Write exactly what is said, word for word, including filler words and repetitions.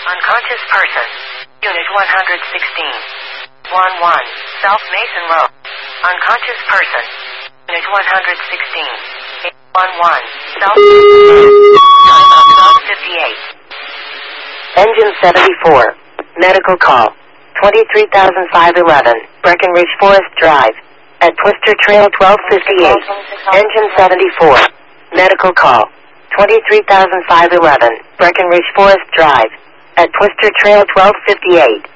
Unconscious person. Unit one hundred sixteen. one one. South Mason Road. Unconscious person. Unit one hundred sixteen. one one. South fifty-eight. Engine seventy-four. Medical call. twenty-three thousand five eleven. Breckenridge Forest Drive. At Twister Trail twelve fifty-eight. Engine seventy-four. Medical call. twenty-three thousand five eleven. Breckenridge Forest Drive. At Twister Trail twelve fifty-eight.